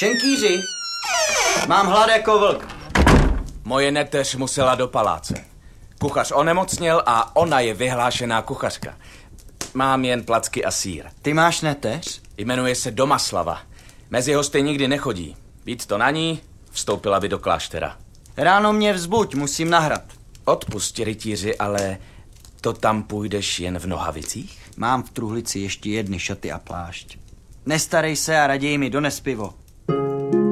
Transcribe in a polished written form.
Šenkýři, mám hlad jako vlk. Moje neteř musela do paláce. Kuchař onemocněl a ona je vyhlášená kuchařka. Mám jen placky a sýr. Ty máš neteř? Jmenuje se Domaslava. Mezi hosty nikdy nechodí. Víc to na ní, vstoupila by do kláštera. Ráno mě vzbuď, musím nahrad. Odpusť, rytíři, ale to tam půjdeš jen v nohavicích? Mám v truhlici ještě jedny šaty a plášť. Nestarej se a raději mi dones pivo.